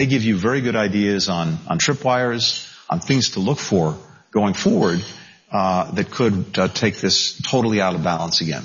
They give you very good ideas on tripwires, on things to look for going forward that could take this totally out of balance again.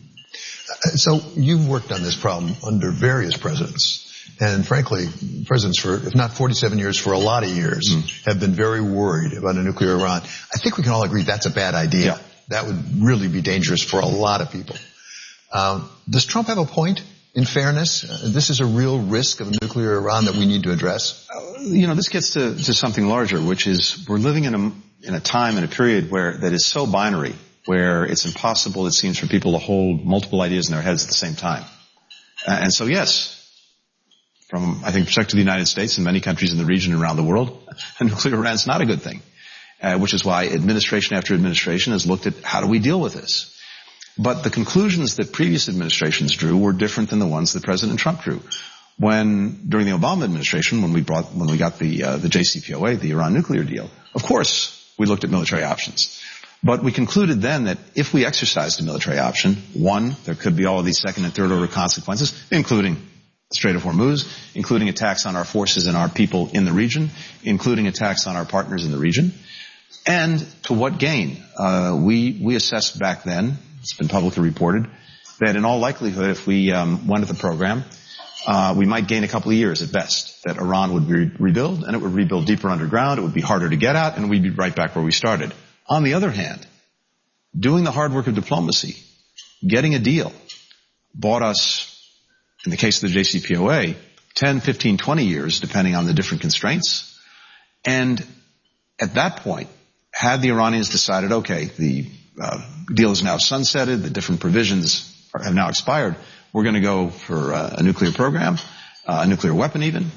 So you've worked on this problem under various presidents. And frankly, presidents for, if not 47 years, for a lot of years, have been very worried about a nuclear Iran. I think we can all agree that's a bad idea. Yeah. That would really be dangerous for a lot of people. Does Trump have a point, in fairness? This is a real risk of a nuclear Iran that we need to address? This gets to something larger, which is we're living in a time and a period that is so binary, where it's impossible, it seems, for people to hold multiple ideas in their heads at the same time. And so, yes, from, I think, perspective of the United States and many countries in the region and around the world, a nuclear Iran is not a good thing, which is why administration after administration has looked at how do we deal with this. But the conclusions that previous administrations drew were different than the ones that President Trump drew. During the Obama administration, when we got the JCPOA, the Iran nuclear deal, of course, we looked at military options. But we concluded then that if we exercised a military option, one, there could be all of these second and third order consequences, including the Strait of Hormuz, including attacks on our forces and our people in the region, including attacks on our partners in the region. And to what gain? We assessed back then, it's been publicly reported, that in all likelihood, if we went at the program, we might gain a couple of years at best, that Iran would rebuild, and it would rebuild deeper underground, it would be harder to get at, and we'd be right back where we started. On the other hand, doing the hard work of diplomacy, getting a deal, bought us, in the case of the JCPOA, 10, 15, 20 years, depending on the different constraints. And at that point, had the Iranians decided, okay, the deal is now sunsetted, the different provisions have now expired, we're going to go for a nuclear program, a nuclear weapon even.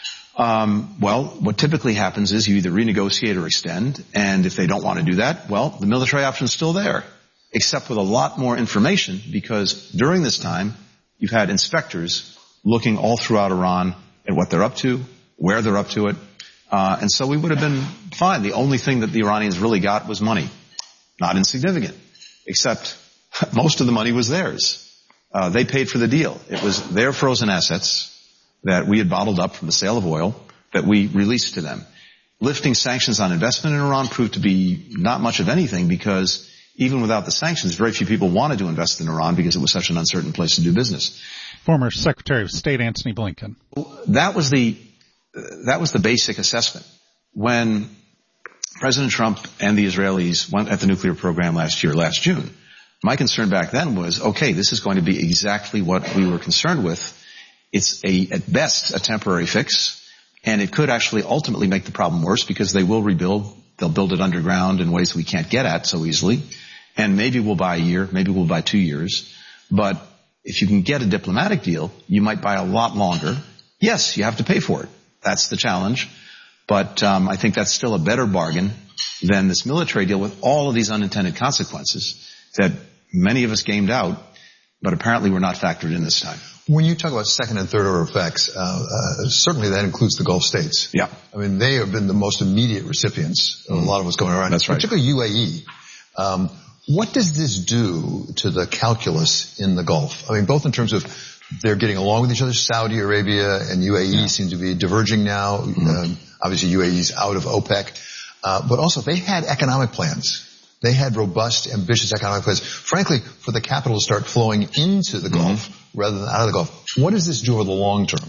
Well, what typically happens is you either renegotiate or extend, and if they don't want to do that, well, the military option is still there, except with a lot more information, because during this time, you've had inspectors looking all throughout Iran at what they're up to, where they're up to it, and so we would have been fine. The only thing that the Iranians really got was money. Not insignificant, except most of the money was theirs. They paid for the deal. It was their frozen assets that we had bottled up from the sale of oil that we released to them. Lifting sanctions on investment in Iran proved to be not much of anything, because even without the sanctions, very few people wanted to invest in Iran because it was such an uncertain place to do business. Former Secretary of State Antony Blinken. That was the basic assessment. When President Trump and the Israelis went at the nuclear program last June, my concern back then was, okay, this is going to be exactly what we were concerned with. It's at best a temporary fix, and it could actually ultimately make the problem worse, because they will rebuild. They'll build it underground in ways we can't get at so easily. And maybe we'll buy a year, maybe we'll buy 2 years. But if you can get a diplomatic deal, you might buy a lot longer. Yes, you have to pay for it. That's the challenge. But I think that's still a better bargain than this military deal with all of these unintended consequences that many of us gamed out, but apparently were not factored in this time. When you talk about second and third order effects, certainly that includes the Gulf states. Yeah. I mean, they have been the most immediate recipients of a lot of what's going on. That's right. Particularly UAE. What does this do to the calculus in the Gulf? I mean, both in terms of they're getting along with each other. Saudi Arabia and UAE seem to be diverging now. Obviously, UAE's out of OPEC. But also, they had economic plans. They had robust, ambitious economic plans, frankly, for the capital to start flowing into the Gulf rather than out of the Gulf. What does this do over the long term?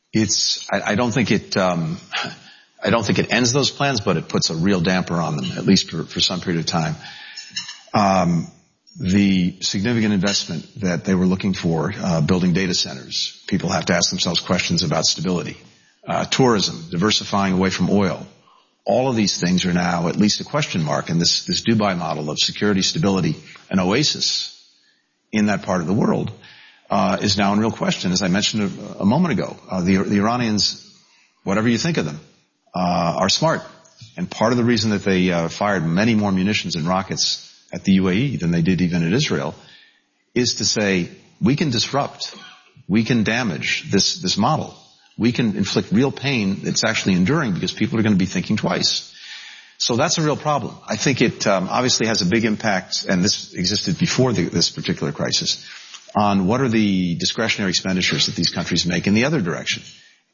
I don't think it ends those plans, but it puts a real damper on them, at least for some period of time. The significant investment that they were looking for, building data centers, people have to ask themselves questions about stability. Tourism, diversifying away from oil. All of these things are now at least a question mark, and this Dubai model of security, stability, an oasis in that part of the world is now in real question. As I mentioned a moment ago, the Iranians, whatever you think of them, are smart. And part of the reason that they fired many more munitions and rockets at the UAE than they did even at Israel is to say, we can disrupt, we can damage this model. We can inflict real pain that's actually enduring, because people are going to be thinking twice. So that's a real problem. I think it obviously has a big impact, and this existed before this particular crisis, on what are the discretionary expenditures that these countries make in the other direction.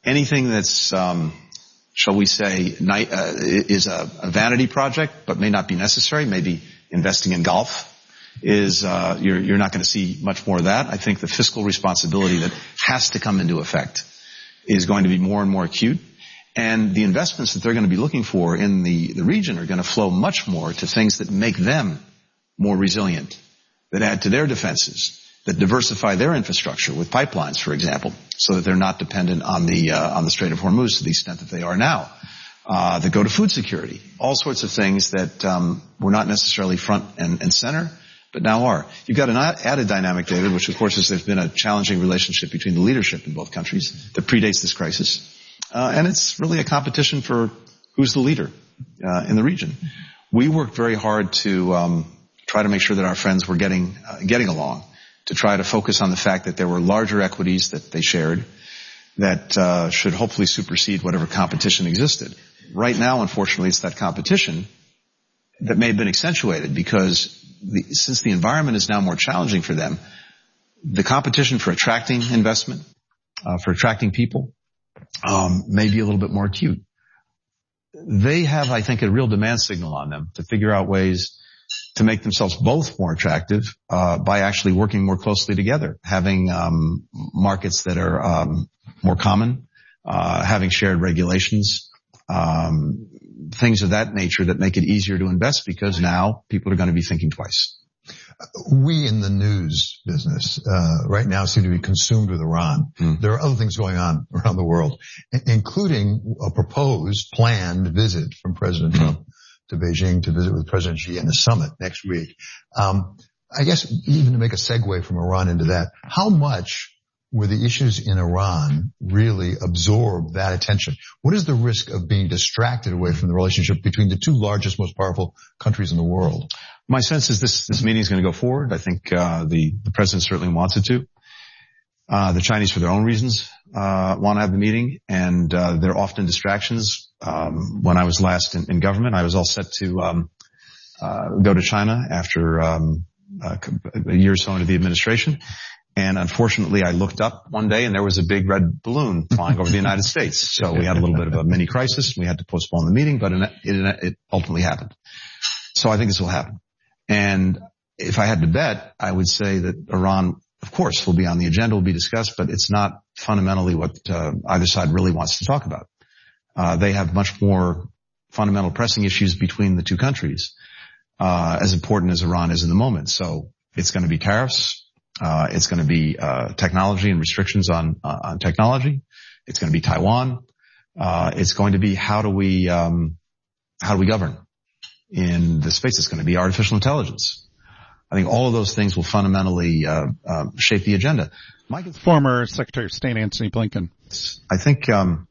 anything that's, shall we say, is a vanity project, but may not be necessary, maybe investing in golf, is you're not going to see much more of that. I think the fiscal responsibility that has to come into effect is going to be more and more acute. And the investments that they're going to be looking for in the region are going to flow much more to things that make them more resilient, that add to their defenses, that diversify their infrastructure with pipelines, for example, so that they're not dependent on the Strait of Hormuz to the extent that they are now. That go to food security, all sorts of things that were not necessarily front and center, but now are. You've got an added dynamic, David, which of course is there's been a challenging relationship between the leadership in both countries that predates this crisis. And it's really a competition for who's the leader in the region. We worked very hard to try to make sure that our friends were getting along, to try to focus on the fact that there were larger equities that they shared that should hopefully supersede whatever competition existed. Right now, unfortunately, it's that competition that may have been accentuated because since the environment is now more challenging for them, the competition for attracting investment, for attracting people, may be a little bit more acute. They have, I think, a real demand signal on them to figure out ways to make themselves both more attractive by actually working more closely together, having markets that are more common, having shared regulations, things of that nature that make it easier to invest because now people are going to be thinking twice. We in the news business right now seem to be consumed with Iran. There are other things going on around the world, including a proposed planned visit from President Trump to Beijing to visit with President Xi in a summit next week. I guess even to make a segue from Iran into that, how much were the issues in Iran really absorb that attention? What is the risk of being distracted away from the relationship between the two largest, most powerful countries in the world? My sense is this meeting is going to go forward. I think the president certainly wants it to. The Chinese, for their own reasons, want to have the meeting, and there are often distractions. When I was last in government, I was all set to go to China after a year or so into the administration. And unfortunately, I looked up one day and there was a big red balloon flying over the United States. So we had a little bit of a mini crisis. We had to postpone the meeting, but it ultimately happened. So I think this will happen. And if I had to bet, I would say that Iran, of course, will be on the agenda, will be discussed, but it's not fundamentally what either side really wants to talk about. They have much more fundamental pressing issues between the two countries, as important as Iran is in the moment. So it's going to be tariffs. It's going to be technology and restrictions on technology. It's going to be Taiwan. It's going to be how do we govern in the space. It's going to be artificial intelligence. I think all of those things will fundamentally shape the agenda. Former Secretary of State Antony Blinken. I think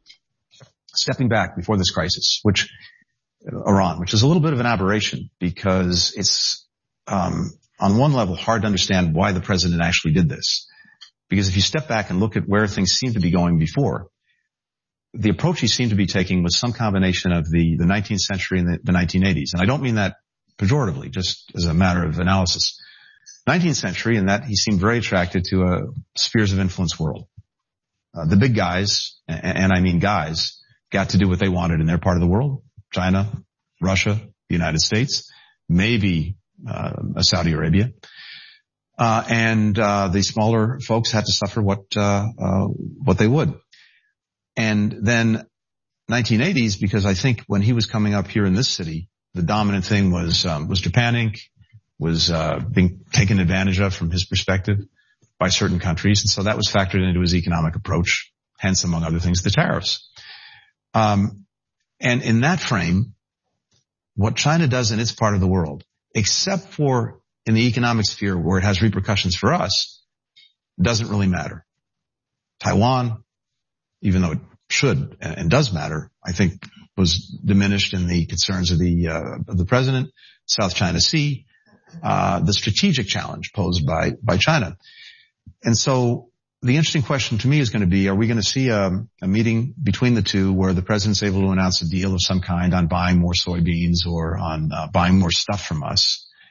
stepping back before this crisis, Iran, which is a little bit of an aberration because it's on one level hard to understand why the president actually did this. Because if you step back and look at where things seem to be going before, the approach he seemed to be taking was some combination of the 19th century and the 1980s. And I don't mean that pejoratively, just as a matter of analysis. 19th century, in that he seemed very attracted to a spheres of influence world. The big guys, and I mean guys, got to do what they wanted in their part of the world. China, Russia, the United States, maybe Saudi Arabia. And the smaller folks had to suffer what they would. And then 1980s, because I think when he was coming up here in this city, the dominant thing was Japan Inc. was being taken advantage of from his perspective by certain countries. And so that was factored into his economic approach, hence, among other things, the tariffs. And in that frame, what China does in its part of the world, except for in the economic sphere where it has repercussions for us, doesn't really matter. Taiwan, even though it should and does matter, I think was diminished in the concerns of the president. South China Sea, the strategic challenge posed by China. And so the interesting question to me is going to be, are we going to see a meeting between the two where the president's able to announce a deal of some kind on buying more soybeans or on buying more stuff from us?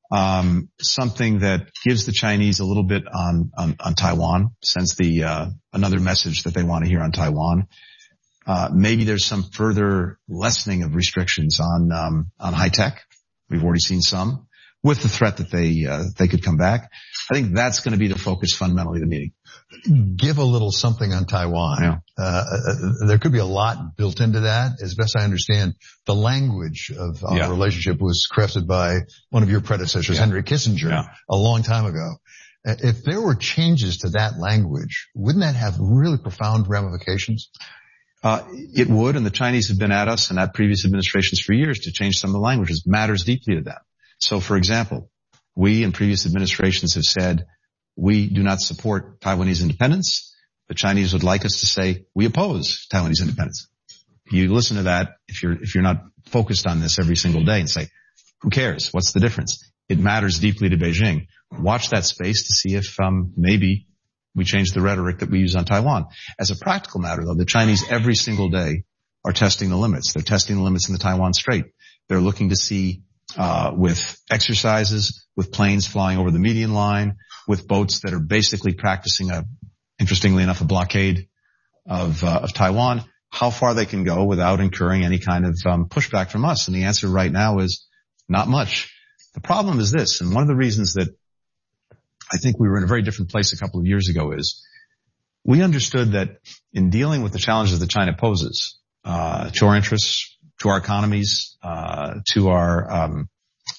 something that gives the Chinese a little bit on Taiwan, sends another message that they want to hear on Taiwan. Maybe there's some further lessening of restrictions on high tech. We've already seen some, with the threat that they could come back. I think that's going to be the focus fundamentally of the meeting. Give a little something on Taiwan. Yeah. There could be a lot built into that. As best I understand, the language of our relationship was crafted by one of your predecessors, Henry Kissinger, a long time ago. If there were changes to that language, wouldn't that have really profound ramifications? It would, and the Chinese have been at us and at previous administrations for years to change some of the languages. It matters deeply to them. So, for example, we in previous administrations have said we do not support Taiwanese independence. The Chinese would like us to say we oppose Taiwanese independence. You listen to that if you're not focused on this every single day and say, who cares? What's the difference? It matters deeply to Beijing. Watch that space to see if maybe we change the rhetoric that we use on Taiwan. As a practical matter, though, the Chinese every single day are testing the limits. They're testing the limits in the Taiwan Strait. They're looking to see with exercises, with planes flying over the median line, with boats that are basically practicing interestingly enough, a blockade of Taiwan, how far they can go without incurring any kind of pushback from us. And the answer right now is not much. The problem is this, and one of the reasons that I think we were in a very different place a couple of years ago is we understood that in dealing with the challenges that China poses to our interests, to our economies, to our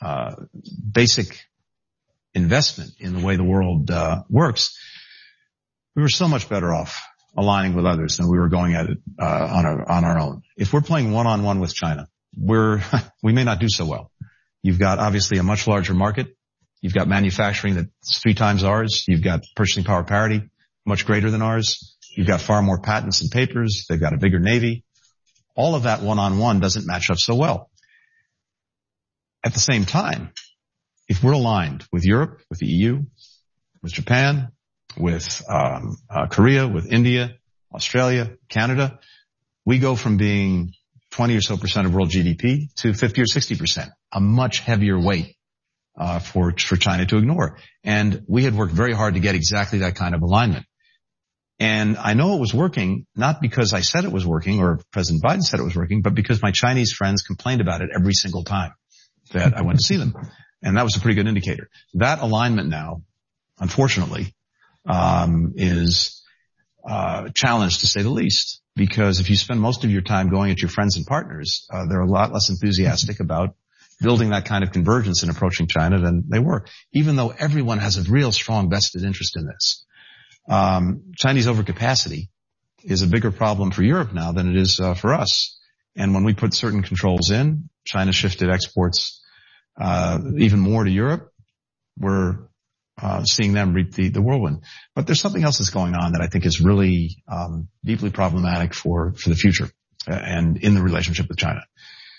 basic investment in the way the world works, we were so much better off aligning with others than we were going at it on our own. If we're playing one-on-one with China, we may not do so well. You've got obviously a much larger market. You've got manufacturing that's 3 times ours. You've got purchasing power parity, much greater than ours. You've got far more patents and papers. They've got a bigger navy. All of that one-on-one doesn't match up so well. At the same time, if we're aligned with Europe, with the EU, with Japan, with Korea, with India, Australia, Canada, we go from being 20 or so % of world GDP to 50 or 60%, a much heavier weight for China to ignore. And we had worked very hard to get exactly that kind of alignment. And I know it was working, not because I said it was working or President Biden said it was working, but because my Chinese friends complained about it every single time that I went to see them. And that was a pretty good indicator. That alignment now, unfortunately, is challenged to say the least, because if you spend most of your time going at your friends and partners, they're a lot less enthusiastic about building that kind of convergence in approaching China than they were, even though everyone has a real strong vested interest in this. Chinese overcapacity is a bigger problem for Europe now than it is for us. And when we put certain controls in, China shifted exports even more to Europe. We're seeing them reap the whirlwind. But there's something else that's going on that I think is really deeply problematic for the future and in the relationship with China.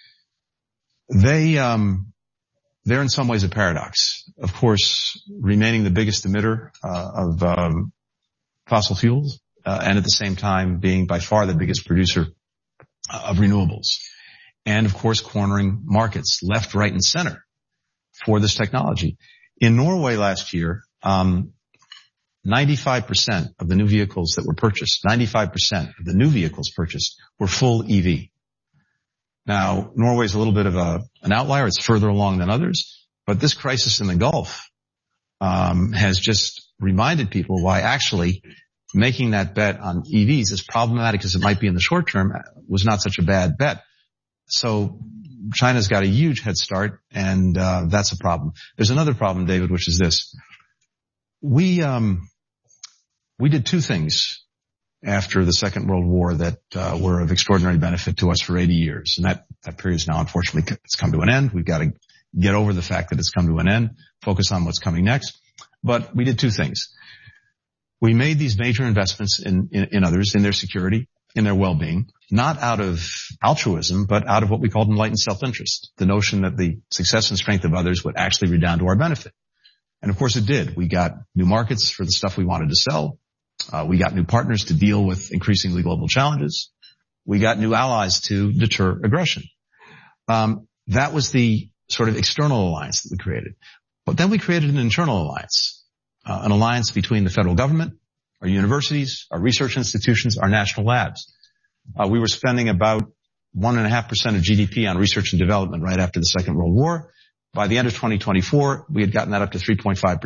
They're in some ways a paradox. Of course, remaining the biggest emitter of fossil fuels, and at the same time being by far the biggest producer of renewables. And of course, cornering markets left, right, and center for this technology. In Norway last year, 95% of the new vehicles that were purchased, 95% of the new vehicles purchased were full EV. Now, Norway is a little bit of an outlier. It's further along than others. But this crisis in the Gulf has just reminded people why actually making that bet on EVs, as problematic as it might be in the short term, was not such a bad bet. So China's got a huge head start, and that's a problem. There's another problem, David, which is this. We did 2 things after the Second World War that were of extraordinary benefit to us for 80 years. And that period is now, unfortunately, it's come to an end. We've got to get over the fact that it's come to an end, focus on what's coming next. But we did 2 things. We made these major investments in others, in their security, in their well-being, not out of altruism, but out of what we called enlightened self-interest, the notion that the success and strength of others would actually redound to our benefit. And of course it did. We got new markets for the stuff we wanted to sell. We got new partners to deal with increasingly global challenges. We got new allies to deter aggression. That was the sort of external alliance that we created. But then we created an internal alliance, an alliance between the federal government, our universities, our research institutions, our national labs. We were spending about 1.5% of GDP on research and development right after the Second World War. By the end of 2024, we had gotten that up to 3.5%.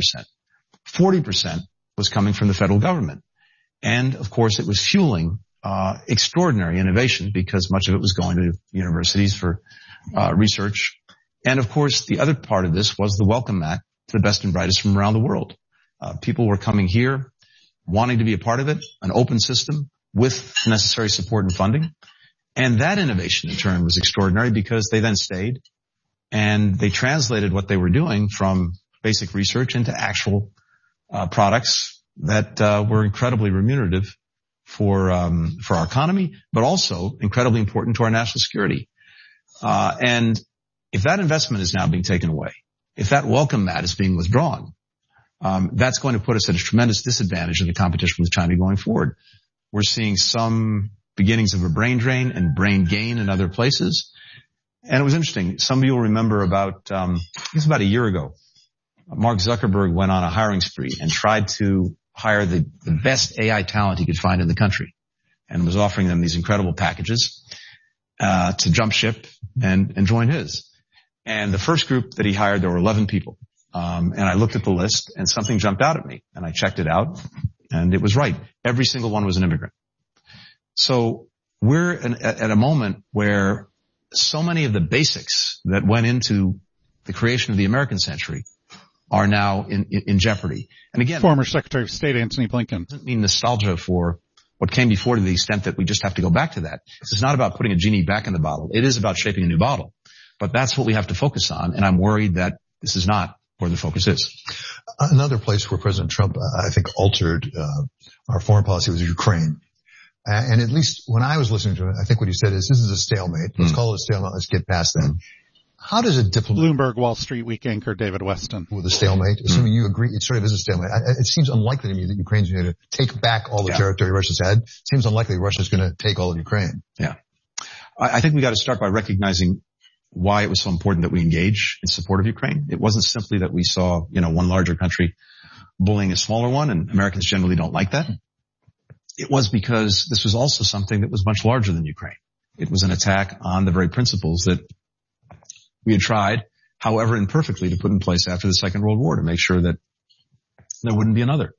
40% was coming from the federal government. And of course, it was fueling extraordinary innovation because much of it was going to universities for research. And of course, the other part of this was the welcome mat to the best and brightest from around the world. People were coming here, wanting to be a part of it, an open system with necessary support and funding. And that innovation in turn was extraordinary because they then stayed and they translated what they were doing from basic research into actual products that were incredibly remunerative for our economy, but also incredibly important to our national security. And if that investment is now being taken away, if that welcome mat is being withdrawn, that's going to put us at a tremendous disadvantage in the competition with China going forward. We're seeing some beginnings of a brain drain and brain gain in other places. And it was interesting. Some of you will remember about a year ago, Mark Zuckerberg went on a hiring spree and tried to hire the best AI talent he could find in the country and was offering them these incredible packages to jump ship and join his. And the first group that he hired, there were 11 people. And I looked at the list and something jumped out at me and I checked it out and it was right. Every single one was an immigrant. So we're at a moment where so many of the basics that went into the creation of the American century are now in jeopardy. And again, former Secretary of State Antony Blinken doesn't mean nostalgia for what came before to the extent that we just have to go back to that. This is not about putting a genie back in the bottle. It is about shaping a new bottle. But that's what we have to focus on. And I'm worried that this is not where the focus is. Another place where President Trump, I think, altered our foreign policy was Ukraine. And at least when I was listening to it, I think what he said is, this is a stalemate. Let's call it a stalemate. Let's get past that. How does a diplomat... Bloomberg Wall Street Week anchor David Weston. With a stalemate? Assuming you agree, it sort of is a stalemate. It seems unlikely to me that Ukraine's going to take back all the territory Russia's had. It seems unlikely Russia's going to take all of Ukraine. Yeah. I think we got to start by recognizing why it was so important that we engage in support of Ukraine. It wasn't simply that we saw, one larger country bullying a smaller one, and Americans generally don't like that. It was because this was also something that was much larger than Ukraine. It was an attack on the very principles that we had tried, however imperfectly, to put in place after the Second World War to make sure that there wouldn't be another.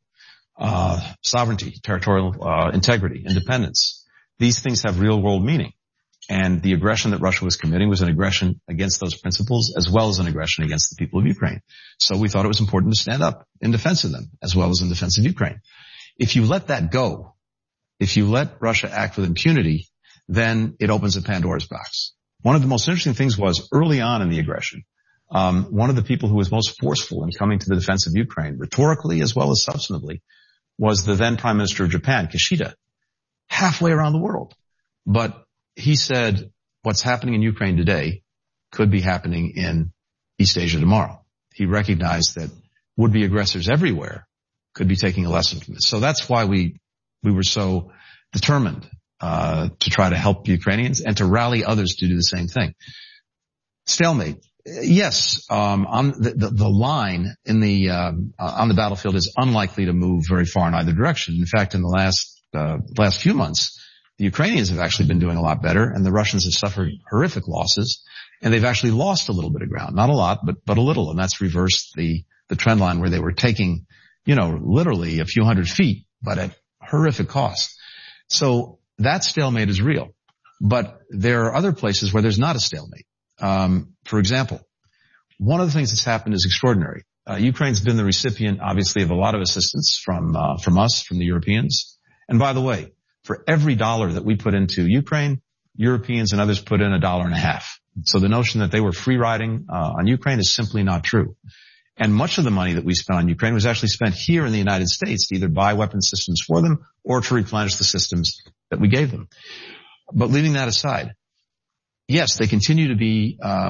Sovereignty, territorial integrity, independence. These things have real world meaning. And the aggression that Russia was committing was an aggression against those principles as well as an aggression against the people of Ukraine. So we thought it was important to stand up in defense of them as well as in defense of Ukraine. If you let that go, if you let Russia act with impunity, then it opens a Pandora's box. One of the most interesting things was early on in the aggression, one of the people who was most forceful in coming to the defense of Ukraine, rhetorically as well as substantively, was the then Prime Minister of Japan, Kishida, halfway around the world. But he said what's happening in Ukraine today could be happening in East Asia tomorrow. He recognized that would-be aggressors everywhere could be taking a lesson from this. So that's why we were so determined to try to help Ukrainians and to rally others to do the same thing. Stalemate. Yes, on the line in the on the battlefield is unlikely to move very far in either direction. In fact, in the last few months, the Ukrainians have actually been doing a lot better, and the Russians have suffered horrific losses, and they've actually lost a little bit of ground. Not a lot, but a little, and that's reversed the trend line where they were taking, literally a few hundred feet, but at horrific cost. So that stalemate is real. But there are other places where there's not a stalemate. For example, one of the things that's happened is extraordinary. Ukraine's been the recipient, obviously, of a lot of assistance from us, from the Europeans. And by the way, for every dollar that we put into Ukraine, Europeans and others put in $1.50. So the notion that they were free riding on Ukraine is simply not true. And much of the money that we spent on Ukraine was actually spent here in the United States to either buy weapon systems for them or to replenish the systems that we gave them. But leaving that aside, yes, they continue to be a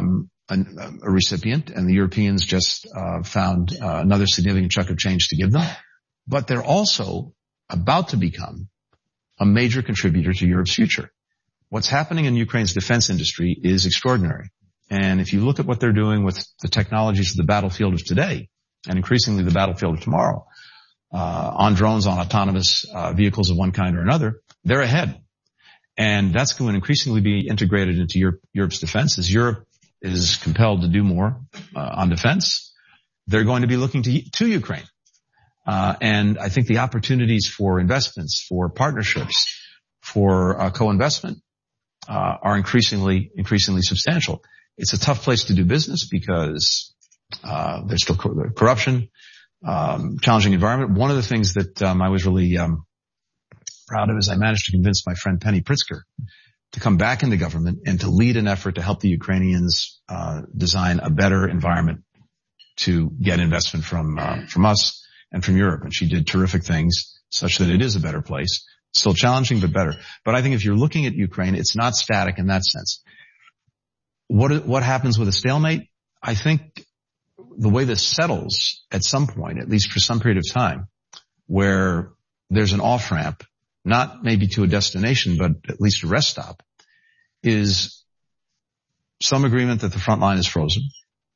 recipient, and the Europeans just found another significant chunk of change to give them. But they're also about to become a major contributor to Europe's future. What's happening in Ukraine's defense industry is extraordinary. And if you look at what they're doing with the technologies of the battlefield of today, and increasingly the battlefield of tomorrow, on drones, on autonomous vehicles of one kind or another, they're ahead. And that's going to increasingly be integrated into Europe's defense. As Europe is compelled to do more on defense, they're going to be looking to Ukraine. And I think the opportunities for investments, for partnerships, for co-investment are increasingly substantial. It's a tough place to do business because there's still corruption, challenging environment. One of the things that I was really proud of is I managed to convince my friend Penny Pritzker to come back into government and to lead an effort to help the Ukrainians design a better environment to get investment from us and from Europe. And she did terrific things such that it is a better place. Still challenging, but better. But I think if you're looking at Ukraine, it's not static in that sense. What happens with a stalemate? I think the way this settles at some point, at least for some period of time, where there's an off-ramp, not maybe to a destination, but at least a rest stop, is some agreement that the front line is frozen,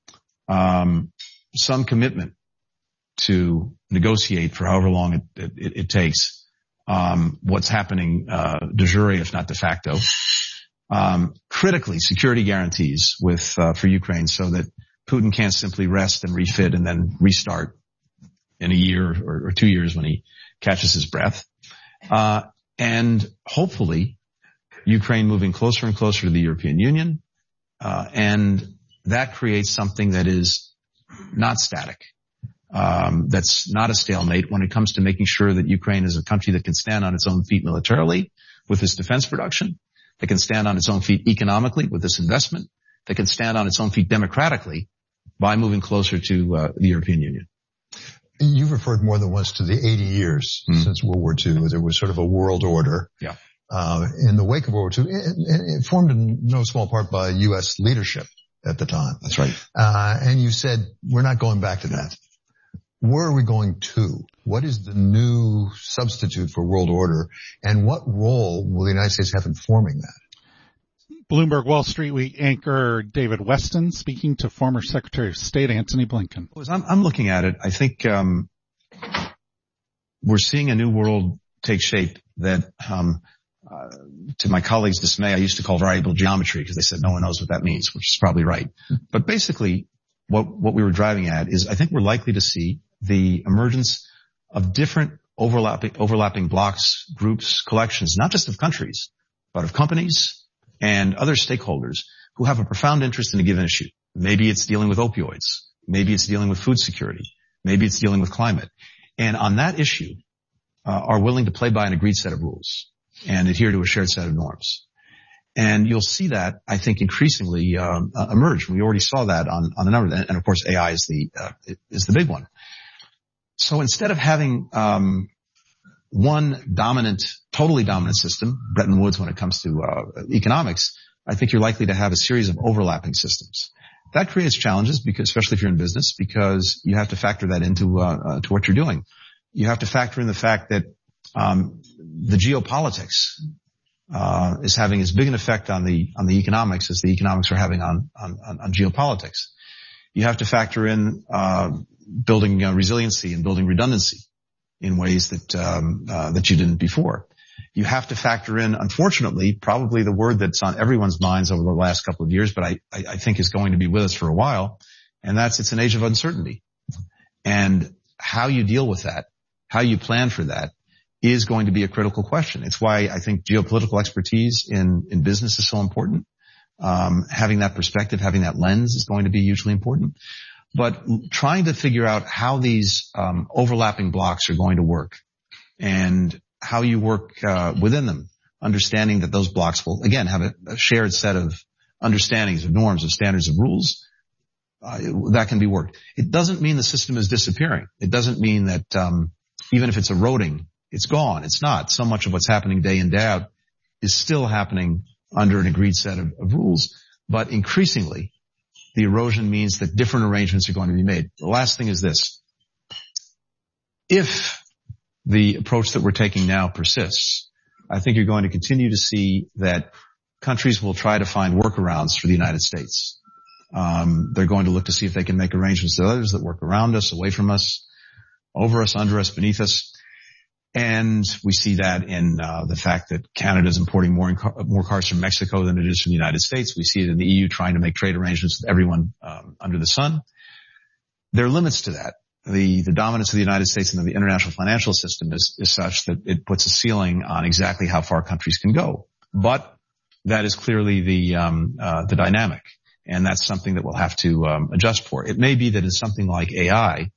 some commitment to negotiate for however long it takes, what's happening de jure, if not de facto, critically security guarantees for Ukraine so that Putin can't simply rest and refit and then restart in a year or 2 years when he catches his breath. And hopefully Ukraine moving closer and closer to the European Union. And that creates something that is not static. That's not a stalemate when it comes to making sure that Ukraine is a country that can stand on its own feet militarily with its defense production, that can stand on its own feet economically with this investment, that can stand on its own feet democratically by moving closer to the European Union. You've referred more than once to the 80 years since World War II. There was sort of a world order. Yeah. In the wake of World War II, it formed in no small part by U.S. leadership at the time. That's right. And you said, we're not going back to that. Where are we going to? What is the new substitute for world order? And what role will the United States have in forming that? Bloomberg Wall Street Week anchor David Westin speaking to former Secretary of State Antony Blinken. As I'm looking at it, I think we're seeing a new world take shape that, to my colleagues' dismay, I used to call variable geometry because they said no one knows what that means, which is probably right. But basically, what we were driving at is I think we're likely to see the emergence of different overlapping blocks, groups, collections, not just of countries, but of companies and other stakeholders who have a profound interest in a given issue. Maybe it's dealing with opioids. Maybe it's dealing with food security. Maybe it's dealing with climate. And on that issue, are willing to play by an agreed set of rules and adhere to a shared set of norms. And you'll see that, I think, increasingly emerge. We already saw that on a number, and of course AI is the big one. So instead of having one totally dominant system, Bretton Woods when it comes to economics, I think you're likely to have a series of overlapping systems. That creates challenges, because, especially if you're in business, because you have to factor that into to what you're doing. You have to factor in the fact that the geopolitics is having as big an effect on the economics as the economics are having on geopolitics. You have to factor in building resiliency and building redundancy in ways that you didn't before. You have to factor in, unfortunately, probably the word that's on everyone's minds over the last couple of years, but I think is going to be with us for a while, and it's an age of uncertainty. And how you deal with that, how you plan for that, is going to be a critical question. It's why I think geopolitical expertise in business is so important. Having that perspective, having that lens is going to be hugely important. But trying to figure out how these overlapping blocks are going to work and how you work within them, understanding that those blocks will, again, have a shared set of understandings, of norms, of standards, of rules, that can be worked. It doesn't mean the system is disappearing. It doesn't mean that even if it's eroding, it's gone. It's not. So much of what's happening day in, day out is still happening under an agreed set of rules. But increasingly, the erosion means that different arrangements are going to be made. The last thing is this. If the approach that we're taking now persists, I think you're going to continue to see that countries will try to find workarounds for the United States. They're going to look to see if they can make arrangements with others that work around us, away from us, over us, under us, beneath us. And we see that in the fact that Canada is importing more cars from Mexico than it is from the United States. We see it in the EU trying to make trade arrangements with everyone under the sun. There are limits to that. The dominance of the United States and the international financial system is such that it puts a ceiling on exactly how far countries can go. But that is clearly the dynamic, and that's something that we'll have to adjust for. It may be that in something like AI,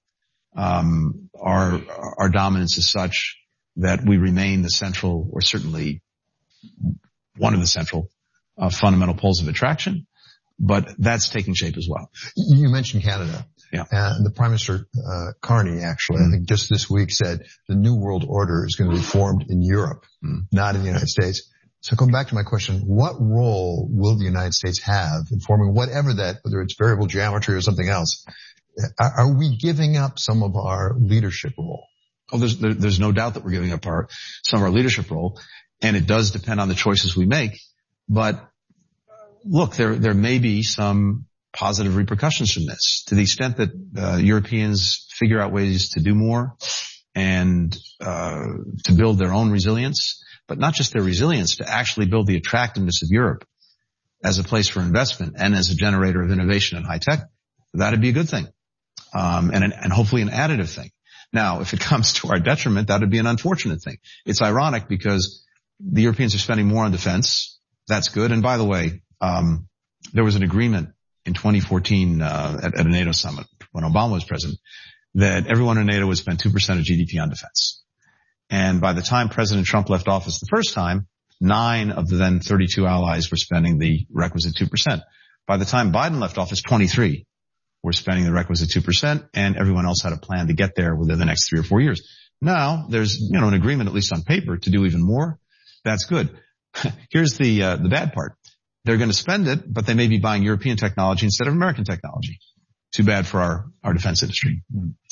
our dominance is such that we remain the central, or certainly one of the central fundamental poles of attraction, but that's taking shape as well. You mentioned Canada. Yeah. And the Prime Minister, Carney, actually, I think just this week said the New World Order is going to be formed in Europe, not in the United States. So going back to my question, what role will the United States have in forming whatever that, whether it's variable geometry or something else? Are we giving up some of our leadership role? Oh, there's no doubt that we're giving up some of our leadership role, and it does depend on the choices we make. But look, there may be some positive repercussions from this, to the extent that Europeans figure out ways to do more and to build their own resilience, but not just their resilience, to actually build the attractiveness of Europe as a place for investment and as a generator of innovation and high tech. That'd be a good thing, and hopefully an additive thing. Now, if it comes to our detriment, that would be an unfortunate thing. It's ironic because the Europeans are spending more on defense. That's good. And by the way, there was an agreement in 2014 at a NATO summit when Obama was president that everyone in NATO would spend 2% of GDP on defense. And by the time President Trump left office the first time, 9 of the then 32 allies were spending the requisite 2%. By the time Biden left office, 23 were spending the requisite 2%, and everyone else had a plan to get there within the next 3 or 4 years. Now there's, an agreement, at least on paper, to do even more. That's good. Here's the bad part. They're going to spend it, but they may be buying European technology instead of American technology. Too bad for our defense industry.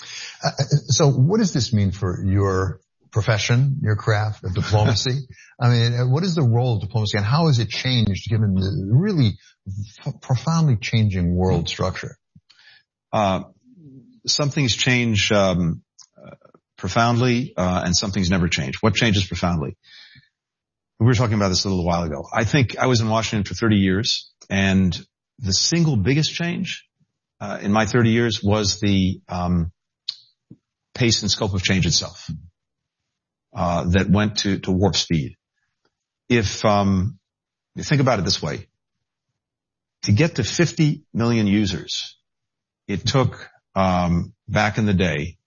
So what does this mean for your profession, your craft of diplomacy? I mean, what is the role of diplomacy, and how has it changed given the really profoundly changing world structure? Something's changed profoundly, and something's never changed. What changes profoundly? We were talking about this a little while ago. I think I was in Washington for 30 years, and the single biggest change in my 30 years was the pace and scope of change itself that went to warp speed. If you think about it this way, to get to 50 million users, it took back in the day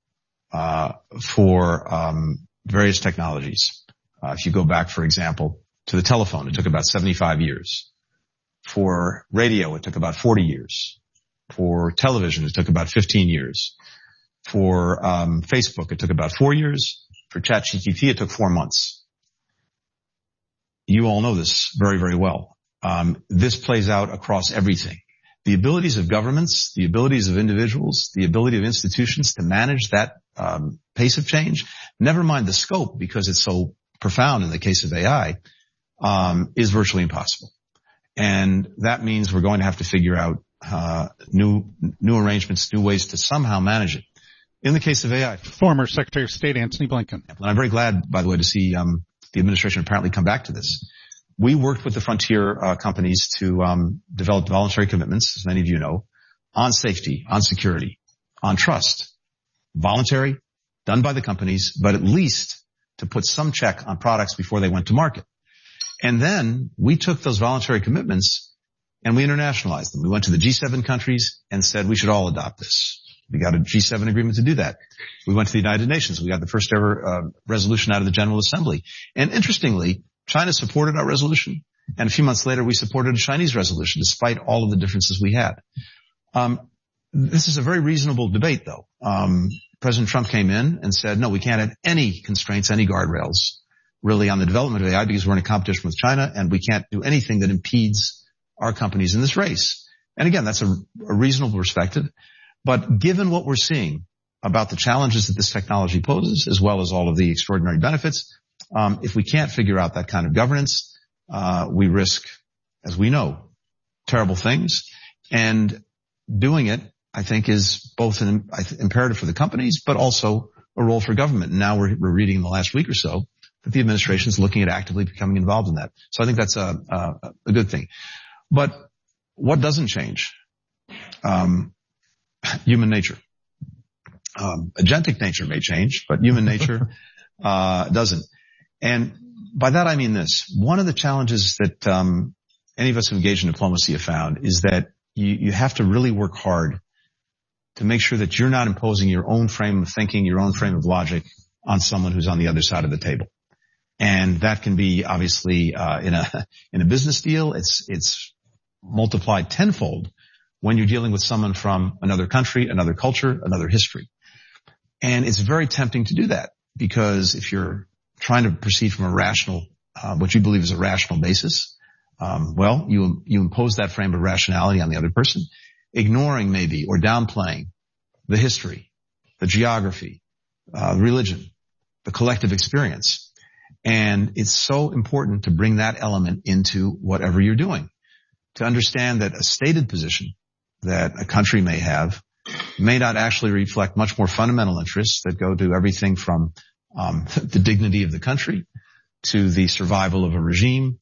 for various technologies. If you go back, for example, to the telephone, it took about 75 years. For radio, it took about 40 years. For television, it took about 15 years. For Facebook, it took about 4 years. For ChatGPT, it took 4 months. You all know this very, very well. This plays out across everything. The abilities of governments, the abilities of individuals, the ability of institutions to manage that pace of change, never mind the scope, because it's so profound in the case of AI, is virtually impossible. And that means we're going to have to figure out new arrangements, new ways to somehow manage it. In the case of AI, former Secretary of State Antony Blinken. And I'm very glad, by the way, to see the administration apparently come back to this. We worked with the frontier companies to develop voluntary commitments, as many of you know, on safety, on security, on trust. Voluntary, done by the companies, but at least to put some check on products before they went to market. And then we took those voluntary commitments and we internationalized them. We went to the G7 countries and said we should all adopt this. We got a G7 agreement to do that. We went to the United Nations. We got the first ever resolution out of the General Assembly. And interestingly, China supported our resolution, and a few months later we supported a Chinese resolution despite all of the differences we had. This is a very reasonable debate, though. President Trump came in and said, no, we can't have any constraints, any guardrails, really, on the development of AI because we're in a competition with China, and we can't do anything that impedes our companies in this race. And again, that's a reasonable perspective. But given what we're seeing about the challenges that this technology poses, as well as all of the extraordinary benefits, if we can't figure out that kind of governance, we risk, as we know, terrible things. And doing it, I think, is both an imperative for the companies, but also a role for government. And now we're reading in the last week or so that the administration is looking at actively becoming involved in that. So I think that's a good thing. But what doesn't change? Human nature. Agentic nature may change, but human nature doesn't. And by that I mean this. One of the challenges that any of us who engage in diplomacy have found is that you have to really work hard to make sure that you're not imposing your own frame of thinking, your own frame of logic on someone who's on the other side of the table. And that can be obviously in a business deal, it's multiplied tenfold when you're dealing with someone from another country, another culture, another history. And it's very tempting to do that, because if you're trying to proceed from a rational, what you believe is a rational basis, well, you impose that frame of rationality on the other person, ignoring maybe or downplaying the history, the geography, religion, the collective experience. And it's so important to bring that element into whatever you're doing, to understand that a stated position that a country may have may not actually reflect much more fundamental interests that go to everything from the dignity of the country to the survival of a regime,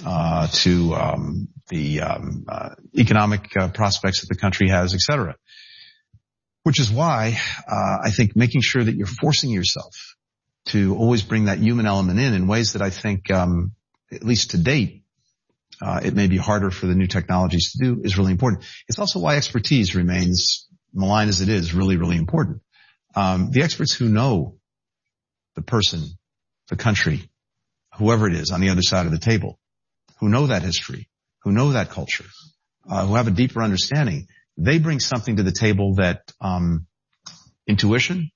to the economic prospects that the country has, etc. Which is why I think making sure that you're forcing yourself to always bring that human element in ways that I think, at least to date, it may be harder for the new technologies to do, is really important. It's also why expertise remains, malign as it is, really, really important. The experts who know the person, the country, whoever it is on the other side of the table, who know that history, who know that culture, who have a deeper understanding, they bring something to the table that intuition,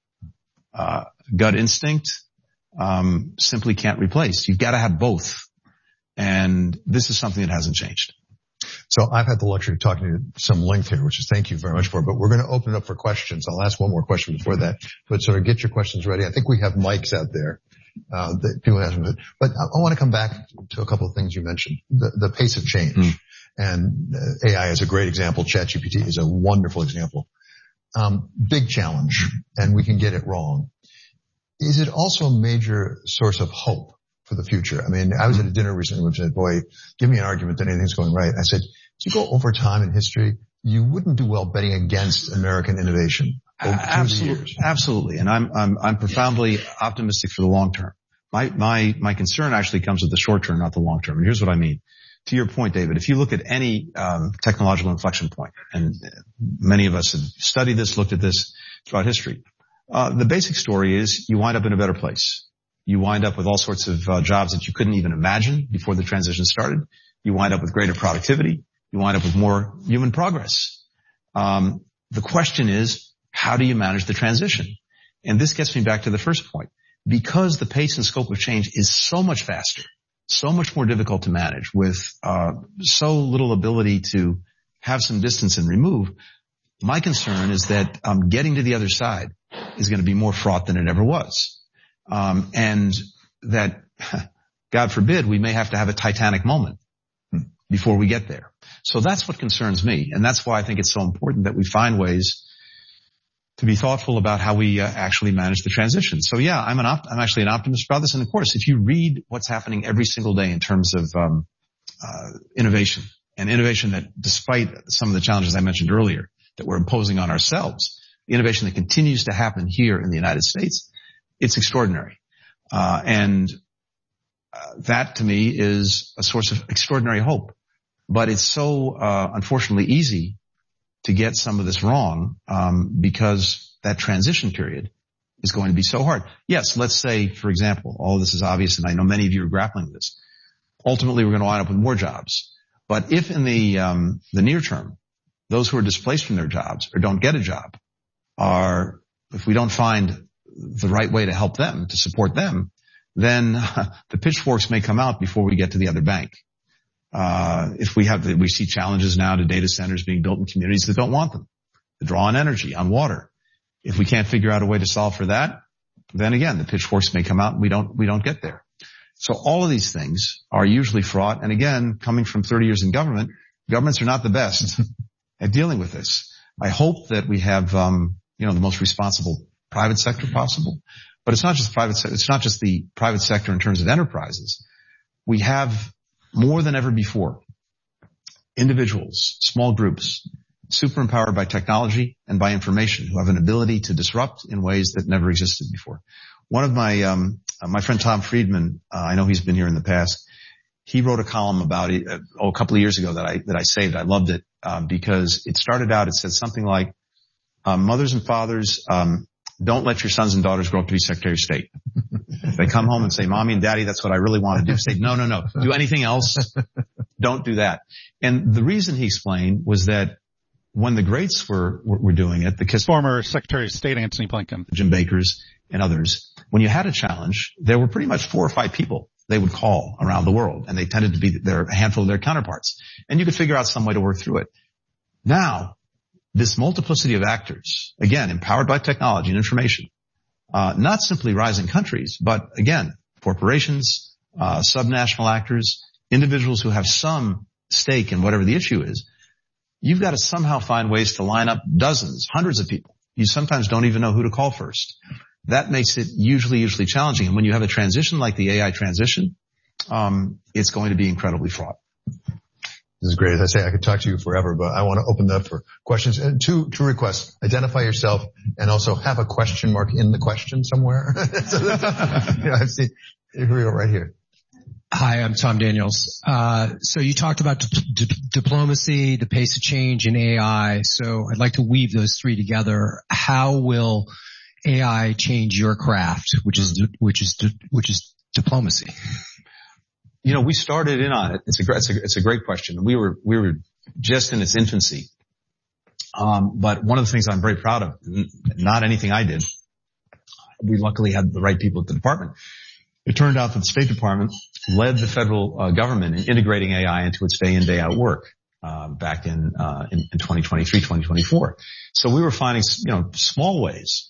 gut instinct, simply can't replace. You've got to have both. And this is something that hasn't changed. So I've had the luxury of talking to you some length here, which is thank you very much for, but we're going to open it up for questions. I'll ask one more question before that, but sort of get your questions ready. I think we have mics out there, that people ask them, but I want to come back to a couple of things you mentioned. The pace of change. And AI is a great example. ChatGPT is a wonderful example. Big challenge, and we can get it wrong. Is it also a major source of hope for the future? I mean, I was at a dinner recently which said, boy, give me an argument that anything's going right. I said, if you go over time in history, you wouldn't do well betting against American innovation. Absolutely. And I'm profoundly optimistic for the long term. My concern actually comes with the short term, not the long term. And here's what I mean. To your point, David, if you look at any technological inflection point, and many of us have studied this, looked at this throughout history, the basic story is you wind up in a better place. You wind up with all sorts of jobs that you couldn't even imagine before the transition started. You wind up with greater productivity. You wind up with more human progress. The question is, how do you manage the transition? And this gets me back to the first point. Because the pace and scope of change is so much faster, so much more difficult to manage, with so little ability to have some distance and remove, my concern is that getting to the other side is going to be more fraught than it ever was. And that, God forbid, we may have to have a Titanic moment before we get there. So that's what concerns me. And that's why I think it's so important that we find ways to be thoughtful about how we actually manage the transition. So yeah, I'm actually an optimist about this. And of course, if you read what's happening every single day in terms of innovation, and innovation that, despite some of the challenges I mentioned earlier that we're imposing on ourselves, the innovation that continues to happen here in the United States, it's extraordinary. And that to me is a source of extraordinary hope. But it's so unfortunately easy to get some of this wrong, because that transition period is going to be so hard. Yes, let's say, for example, all of this is obvious, and I know many of you are grappling with this. Ultimately, we're going to wind up with more jobs. But if in the near term, those who are displaced from their jobs or don't get a job if we don't find the right way to help them, to support them, then the pitchforks may come out before we get to the other bank. If we see challenges now to data centers being built in communities that don't want them, to draw on energy, on water. If we can't figure out a way to solve for that, then again, the pitchforks may come out and we don't get there. So all of these things are usually fraught. And again, coming from 30 years in government, governments are not the best at dealing with this. I hope that we have, the most responsible private sector possible. But it's not just it's not just the private sector in terms of enterprises. We have more than ever before individuals, small groups, super empowered by technology and by information, who have an ability to disrupt in ways that never existed before. One of my friend Tom Friedman, I know he's been here in the past. He wrote a column about it a couple of years ago that I saved. I loved it because it started out. It said something like, "Mothers and fathers, don't let your sons and daughters grow up to be Secretary of State. If they come home and say, 'Mommy and Daddy, that's what I really want to do,' say, no. Do anything else. Don't do that." And the reason he explained was that when the greats were doing it, because former Secretary of State Antony Blinken, Jim Bakers and others, when you had a challenge, there were pretty much 4 or 5 people they would call around the world, and they tended to be a handful of their counterparts. And you could figure out some way to work through it. Now, this multiplicity of actors, again, empowered by technology and information, not simply rising countries, but again, corporations, subnational actors, individuals who have some stake in whatever the issue is, you've got to somehow find ways to line up dozens, hundreds of people. You sometimes don't even know who to call first. That makes it usually challenging. And when you have a transition like the AI transition, it's going to be incredibly fraught. This is great. As I say, I could talk to you forever, but I want to open up for questions. And two requests. Identify yourself and also have a question mark in the question somewhere. I've seen, here we go, right here. Hi, I'm Tom Daniels. So you talked about diplomacy, the pace of change in AI. So I'd like to weave those three together. How will AI change your craft, which is diplomacy? We started in on it. It's a great question. We were just in its infancy. But one of the things I'm very proud of, not anything I did, we luckily had the right people at the department. It turned out that the State Department led the federal government in integrating AI into its day in, day out work, back in 2023, 2024. So we were finding, small ways,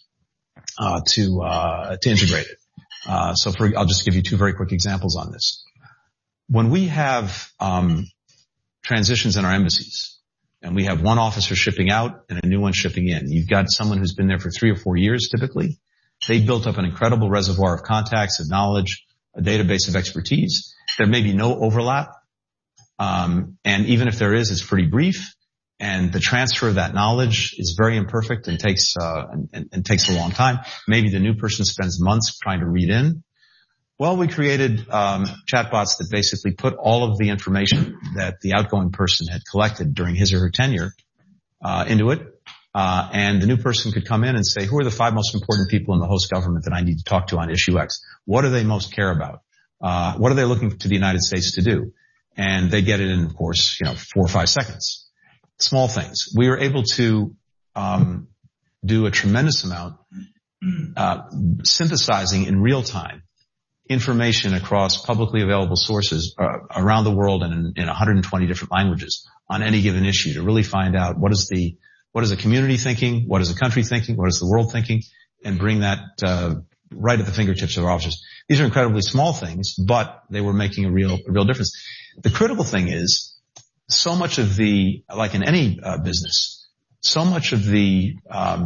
to integrate it. I'll just give you 2 very quick examples on this. When we have transitions in our embassies, and we have one officer shipping out and a new one shipping in, you've got someone who's been there for 3 or 4 years typically. They built up an incredible reservoir of contacts, of knowledge, a database of expertise. There may be no overlap, and even if there is, it's pretty brief. And the transfer of that knowledge is very imperfect and takes a long time. Maybe the new person spends months trying to read in. Well, we created chatbots that basically put all of the information that the outgoing person had collected during his or her tenure into it. And the new person could come in and say, who are the 5 most important people in the host government that I need to talk to on issue X? What do they most care about? What are they looking to the United States to do? And they get it in, of course, 4 or 5 seconds. Small things. We were able to do a tremendous amount synthesizing in real time information across publicly available sources around the world and in 120 different languages on any given issue to really find out what is the community thinking, what is the country thinking, what is the world thinking, and bring that right at the fingertips of our officers. These are incredibly small things, but they were making a real difference. The critical thing is, so much of the, like in any business, so much of the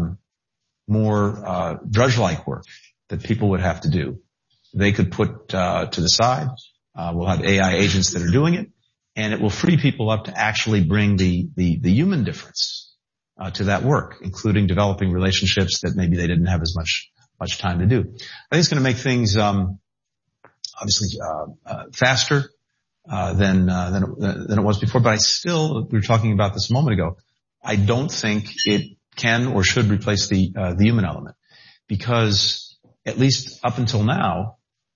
more drudge-like work that people would have to do, they could put to the side. We'll have AI agents that are doing it, and it will free people up to actually bring the human difference to that work, including developing relationships that maybe they didn't have as much time to do. I think it's going to make things obviously faster than it was before. But we were talking about this a moment ago, I don't think it can or should replace the human element, because at least up until now,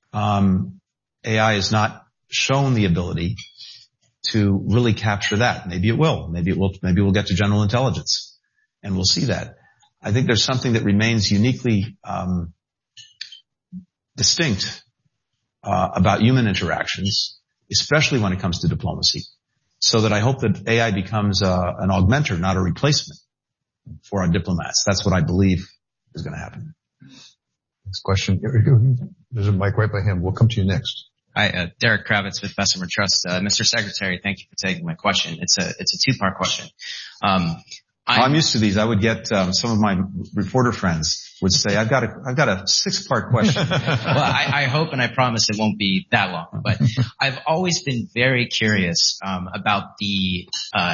AI has not shown the ability to really capture that. Maybe it will. Maybe we'll get to general intelligence, and we'll see that. I think there's something that remains uniquely distinct about human interactions, especially when it comes to diplomacy, so that I hope that AI becomes an augmenter, not a replacement for our diplomats. That's what I believe is going to happen. Next question. There's a mic right by him. We'll come to you next. Hi, Derek Kravitz with Bessemer Trust. Mr. Secretary, thank you for taking my question. It's a two-part question. I'm used to these. I would get some of my reporter friends would say, I've got a 6-part question. Well, I hope and I promise it won't be that long. But I've always been very curious about the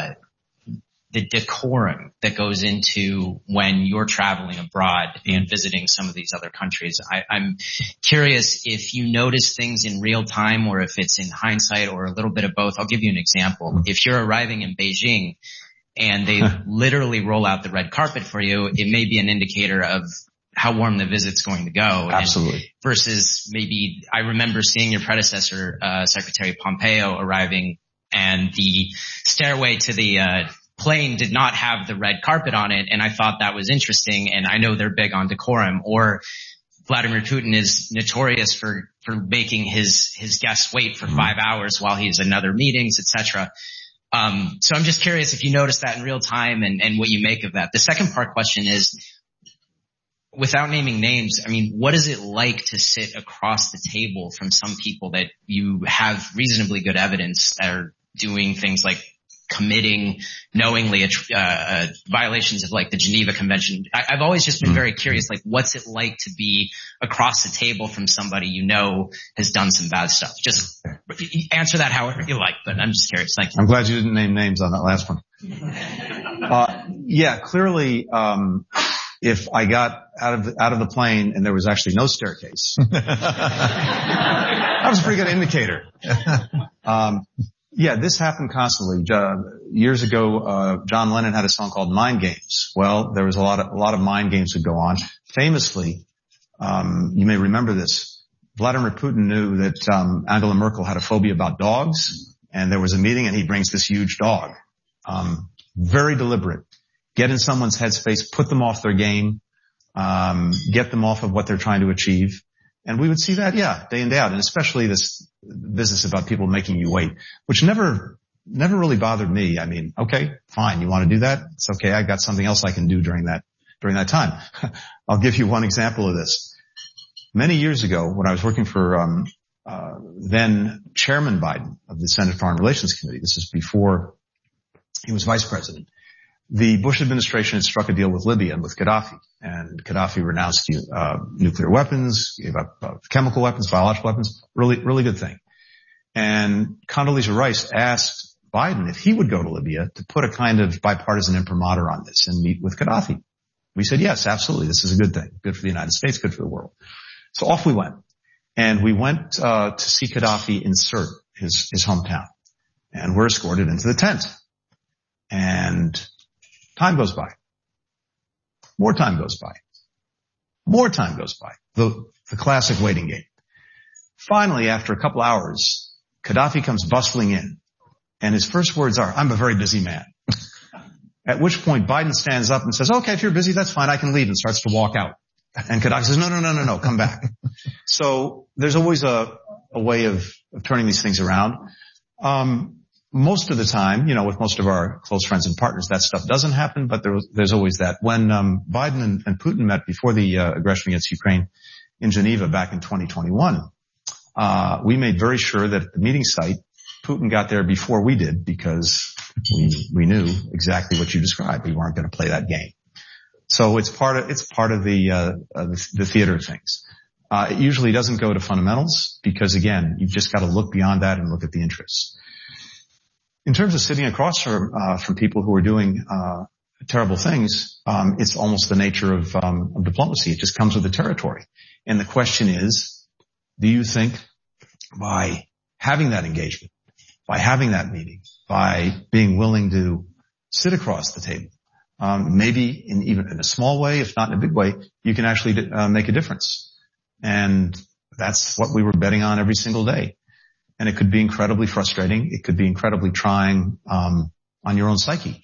decorum that goes into when you're traveling abroad and visiting some of these other countries. I'm curious if you notice things in real time or if it's in hindsight or a little bit of both. I'll give you an example. If you're arriving in Beijing and they literally roll out the red carpet for you, it may be an indicator of how warm the visit's going to go. Absolutely. Versus maybe I remember seeing your predecessor, Secretary Pompeo, arriving and the stairway to the plane did not have the red carpet on it, and I thought that was interesting, and I know they're big on decorum. Or Vladimir Putin is notorious for making his guests wait for 5 hours while he's in other meetings, etc. So I'm just curious if you notice that in real time and what you make of that. The second part question is, without naming names, I mean, what is it like to sit across the table from some people that you have reasonably good evidence that are doing things like committing knowingly violations of like the Geneva Convention? I've always just been very curious, like what's it like to be across the table from somebody you know has done some bad stuff? Just answer that however you like, but I'm just curious. Thank you. I'm glad you didn't name names on that last one. Yeah, clearly, if I got out of the plane and there was actually no staircase, that was a pretty good indicator. Yeah, this happened constantly. Years ago, John Lennon had a song called Mind Games. Well, there was a lot of mind games that go on. Famously, you may remember this, Vladimir Putin knew that Angela Merkel had a phobia about dogs, and there was a meeting and he brings this huge dog. Very deliberate. Get in someone's headspace, put them off their game, get them off of what they're trying to achieve. And we would see that, yeah, day in, day out, and especially this business about people making you wait, which never really bothered me. I mean, okay, fine, you want to do that? It's okay, I got something else I can do during that time. I'll give you one example of this. Many years ago, when I was working for then Chairman Biden of the Senate Foreign Relations Committee, this is before he was vice president, the Bush administration had struck a deal with Libya and with Gaddafi. And Gaddafi renounced nuclear weapons, gave up chemical weapons, biological weapons. Really, really good thing. And Condoleezza Rice asked Biden if he would go to Libya to put a kind of bipartisan imprimatur on this and meet with Gaddafi. We said, yes, absolutely. This is a good thing. Good for the United States, good for the world. So off we went. And we went to see Gaddafi in Sirte, his hometown. And we're escorted into the tent. And time goes by. More time goes by. More time goes by. The classic waiting game. Finally, after a couple hours, Gaddafi comes bustling in, and his first words are, "I'm a very busy man." At which point Biden stands up and says, "Okay, if you're busy, that's fine. I can leave," and starts to walk out. And Gaddafi says, No, come back. So there's always a way of turning these things around. Most of the time, with most of our close friends and partners, that stuff doesn't happen, but there's always that. When Biden and Putin met before the aggression against Ukraine in Geneva back in 2021, we made very sure that at the meeting site, Putin got there before we did, because we knew exactly what you described. We weren't going to play that game. So it's part of the theater of things. It usually doesn't go to fundamentals because, again, you've just got to look beyond that and look at the interests. In terms of sitting across from people who are doing terrible things, it's almost the nature of diplomacy. It just comes with the territory. And the question is, do you think by having that engagement, by having that meeting, by being willing to sit across the table, maybe even in a small way, if not in a big way, you can actually make a difference? And that's what we were betting on every single day. And it could be incredibly frustrating. It could be incredibly trying on your own psyche.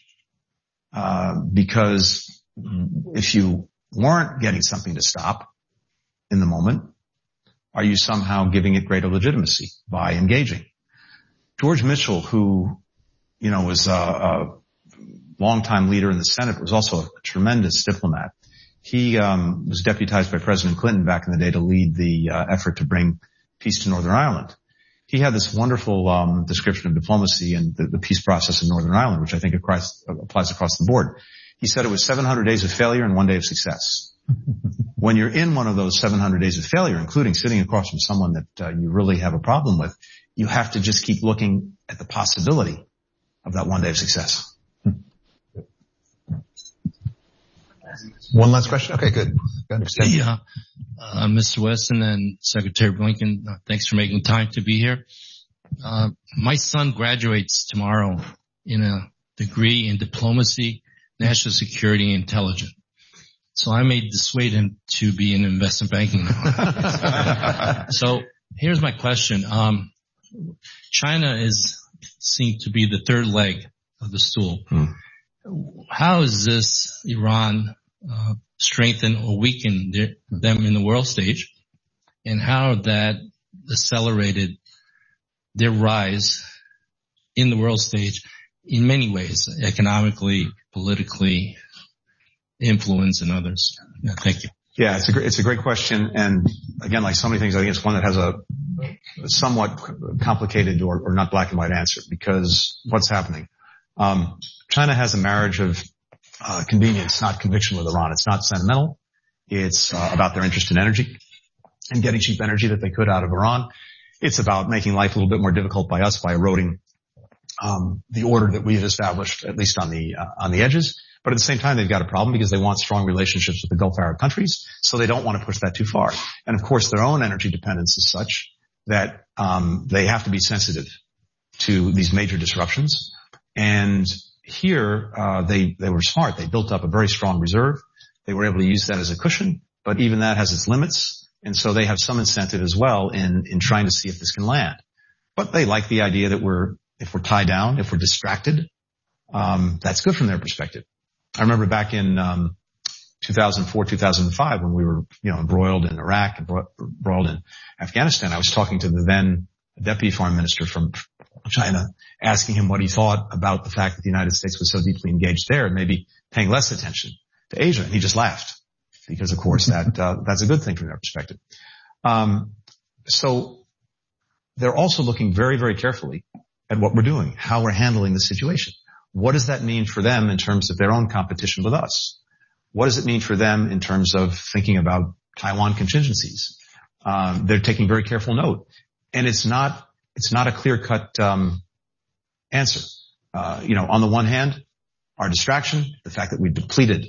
Because if you weren't getting something to stop in the moment, are you somehow giving it greater legitimacy by engaging? George Mitchell, who, was a longtime leader in the Senate, was also a tremendous diplomat. He was deputized by President Clinton back in the day to lead the effort to bring peace to Northern Ireland. he had this wonderful description of diplomacy and the peace process in Northern Ireland, which I think applies across the board. He said it was 700 days of failure and 1 day of success. When you're in one of those 700 days of failure, including sitting across from someone that you really have a problem with, you have to just keep looking at the possibility of that 1 day of success. One last question? Okay, good. Yeah. Mr. Weston and Secretary Blinken, thanks for making time to be here. My son graduates tomorrow in a degree in diplomacy, national security, and intelligence. So I may dissuade him to be in investment banking now. So here's my question. China is seen to be the third leg of the stool. How is this Iran strengthen or weaken them in the world stage, and how that accelerated their rise in the world stage in many ways, economically, politically, influence, and others? Yeah, thank you. Yeah, it's a great question, and again, like so many things, I think it's one that has a somewhat complicated or not black and white answer, because what's happening? China has a marriage of convenience, not conviction with Iran. It's not sentimental. It's about their interest in energy and getting cheap energy that they could out of Iran. It's about making life a little bit more difficult by us by eroding the order that we've established, at least on the edges. But at the same time, they've got a problem because they want strong relationships with the Gulf Arab countries, so they don't want to push that too far. And of course, their own energy dependence is such that they have to be sensitive to these major disruptions. And here, they were smart. They built up a very strong reserve. They were able to use that as a cushion, but even that has its limits. And so they have some incentive as well in trying to see if this can land. But they like the idea that if we're tied down, if we're distracted, that's good from their perspective. I remember back in 2004, 2005, when we were, embroiled in Iraq and embroiled in Afghanistan, I was talking to the then deputy foreign minister from China, asking him what he thought about the fact that the United States was so deeply engaged there and maybe paying less attention to Asia. And he just laughed because, of course, that's a good thing from their perspective. So they're also looking very, very carefully at what we're doing, how we're handling the situation. What does that mean for them in terms of their own competition with us? What does it mean for them in terms of thinking about Taiwan contingencies? They're taking very careful note. And it's not a clear-cut answer. On the one hand, our distraction, the fact that we depleted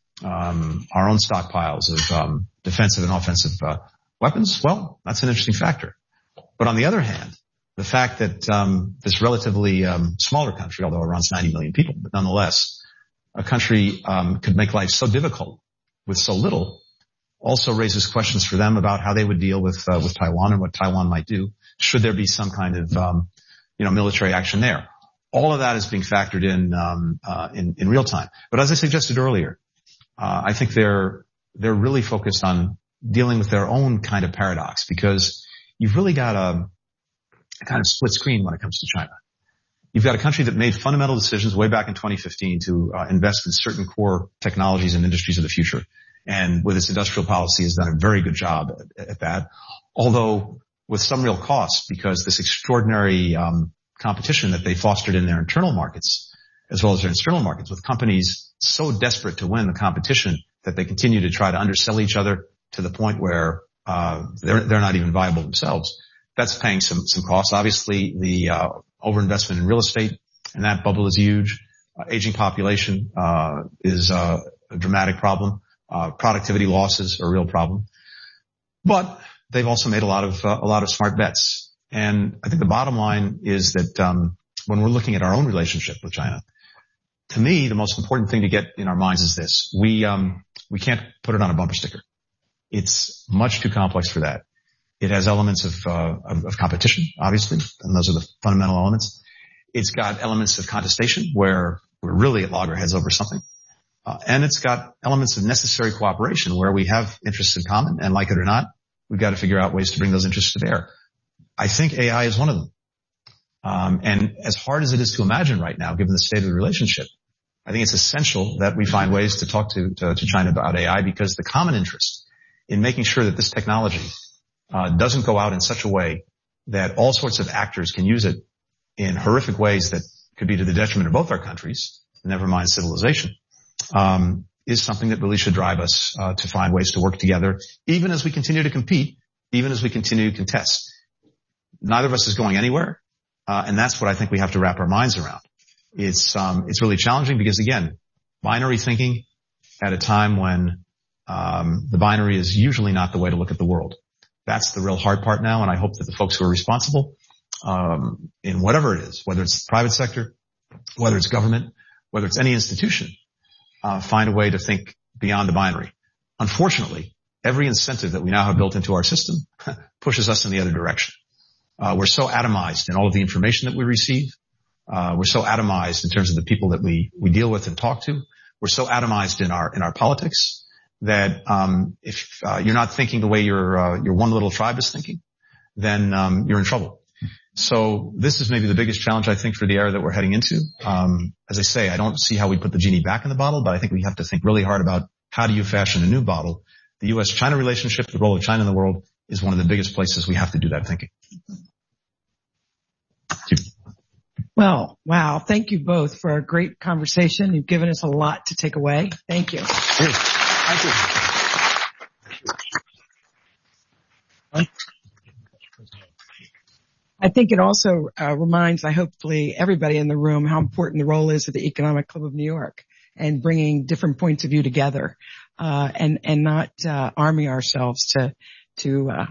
our own stockpiles of defensive and offensive weapons, well, that's an interesting factor. But on the other hand, the fact that this relatively smaller country, although Iran's 90 million people, but nonetheless, a country could make life so difficult with so little, also raises questions for them about how they would deal with Taiwan and what Taiwan might do should there be some kind of military action there. All of that is being factored in real time. But as I suggested earlier, I think they're really focused on dealing with their own kind of paradox, because you've really got a kind of split screen when it comes to China. You've got a country that made fundamental decisions way back in 2015 to invest in certain core technologies and industries of the future. And with its industrial policy has done a very good job at that, although with some real costs, because this extraordinary competition that they fostered in their internal markets as well as their external markets, with companies so desperate to win the competition that they continue to try to undersell each other to the point where they're not even viable themselves. That's paying some costs. Obviously, the overinvestment in real estate, and that bubble is huge. Aging population is a dramatic problem. Productivity losses are a real problem. But they've also made a lot of smart bets. And I think the bottom line is that when we're looking at our own relationship with China, to me, the most important thing to get in our minds is this: we can't put it on a bumper sticker. It's much too complex for that. It has elements of competition, obviously, and those are the fundamental elements. It's got elements of contestation, where we're really at loggerheads over something. And it's got elements of necessary cooperation, where we have interests in common, and like it or not, we've got to figure out ways to bring those interests to bear. I think AI is one of them. And as hard as it is to imagine right now, given the state of the relationship, I think it's essential that we find ways to talk to China about AI, because the common interest in making sure that this technology doesn't go out in such a way that all sorts of actors can use it in horrific ways that could be to the detriment of both our countries, never mind civilization, is something that really should drive us to find ways to work together, even as we continue to compete, even as we continue to contest. Neither of us is going anywhere, and that's what I think we have to wrap our minds around. It's really challenging because, again, binary thinking at a time when the binary is usually not the way to look at the world. That's the real hard part now, and I hope that the folks who are responsible in whatever it is, whether it's the private sector, whether it's government, whether it's any institution, find a way to think beyond the binary. Unfortunately, every incentive that we now have built into our system pushes us in the other direction. We're so atomized in all of the information that we receive. We're so atomized in terms of the people that we deal with and talk to. We're so atomized in our politics that if you're not thinking the way your one little tribe is thinking, then you're in trouble. So this is maybe the biggest challenge, I think, for the era that we're heading into. As I say, I don't see how we put the genie back in the bottle, but I think we have to think really hard about how do you fashion a new bottle. The U.S.-China relationship, the role of China in the world, is one of the biggest places we have to do that thinking. Well, wow. Thank you both for a great conversation. You've given us a lot to take away. Thank you. Thank you. I think it also reminds, hopefully, everybody in the room how important the role is of the Economic Club of New York and bringing different points of view together, and not arming ourselves to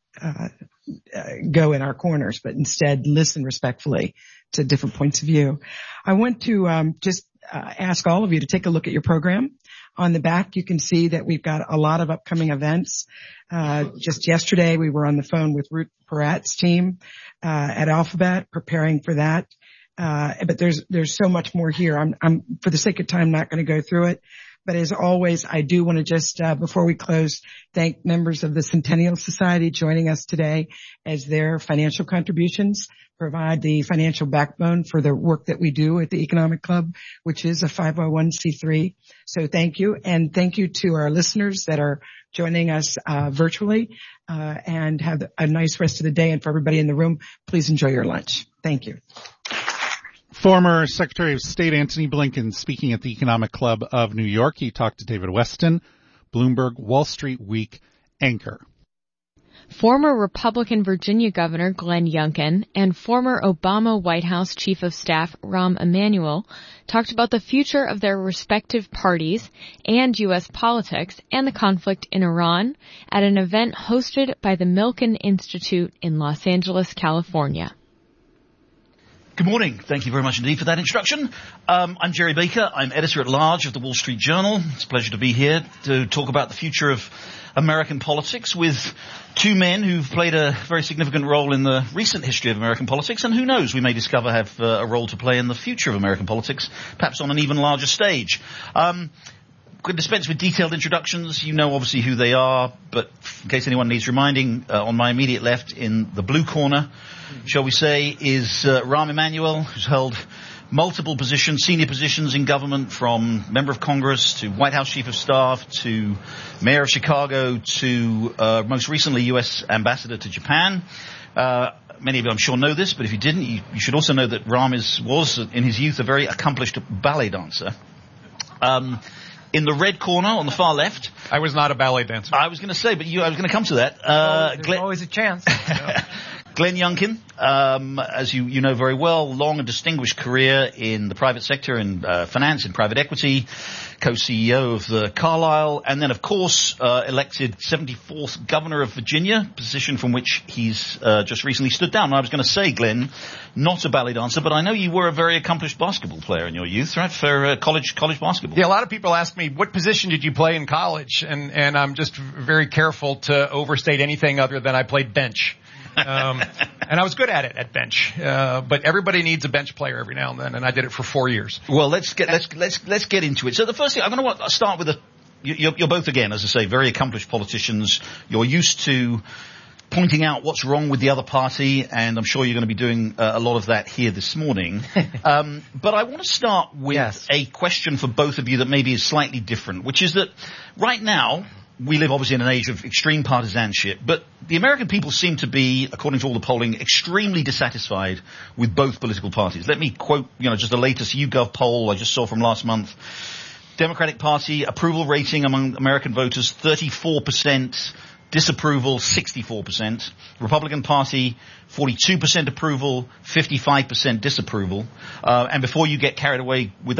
go in our corners, but instead listen respectfully to different points of view. I want to just ask all of you to take a look at your program. On the back, you can see that we've got a lot of upcoming events. Just yesterday, we were on the phone with Ruth Porat's team at Alphabet, preparing for that. But there's so much more here. I'm for the sake of time not going to go through it. But as always, I do want to just, before we close, thank members of the Centennial Society joining us today, as their financial contributions provide the financial backbone for the work that we do at the Economic Club, which is a 501c3. So thank you. And thank you to our listeners that are joining us virtually, and have a nice rest of the day. And for everybody in the room, please enjoy your lunch. Thank you. Former Secretary of State Antony Blinken speaking at the Economic Club of New York. He talked to David Westin, Bloomberg Wall Street Week anchor. Former Republican Virginia Governor Glenn Youngkin and former Obama White House Chief of Staff Rahm Emanuel talked about the future of their respective parties and U.S. politics and the conflict in Iran at an event hosted by the Milken Institute in Los Angeles, California. Good morning. Thank you very much indeed for that introduction. I'm Jerry Baker. I'm editor-at-large of the Wall Street Journal. It's a pleasure to be here to talk about the future of American politics with two men who've played a very significant role in the recent history of American politics, and who knows, we may discover have a role to play in the future of American politics, perhaps on an even larger stage. Could dispense with detailed introductions. You know obviously who they are, but in case anyone needs reminding, on my immediate left in the blue corner, shall we say, is Rahm Emanuel, who's held multiple positions, senior positions in government, from member of Congress to White House Chief of Staff to mayor of Chicago to most recently U.S. ambassador to Japan. Many of you, I'm sure, know this, but if you didn't, you should also know that Rahm was in his youth a very accomplished ballet dancer. In the red corner on the far left, I was not a ballet dancer. I was going to say, but I was going to come to that. There's always a chance. Glenn Youngkin, as you know very well, long and distinguished career in the private sector, in finance, in private equity, co-CEO of the Carlyle, and then, of course, elected 74th governor of Virginia, position from which he's just recently stood down. And I was going to say, Glenn, not a ballet dancer, but I know you were a very accomplished basketball player in your youth, right, for college basketball. Yeah, a lot of people ask me, what position did you play in college? And I'm just very careful to overstate anything other than I played bench. And I was good at it at bench. But everybody needs a bench player every now and then, and I did it for 4 years. Well, let's get into it. So the first thing, I'm going to start with you're both, again, as I say, very accomplished politicians. You're used to pointing out what's wrong with the other party, and I'm sure you're going to be doing a lot of that here this morning. But I want to start with a question for both of you that maybe is slightly different, which is that right now, we live obviously in an age of extreme partisanship, but the American people seem to be, according to all the polling, extremely dissatisfied with both political parties. Let me quote, just the latest YouGov poll I just saw from last month. Democratic Party approval rating among American voters, 34%. Disapproval, 64%. Republican Party, 42% approval, 55% disapproval. And before you get carried away with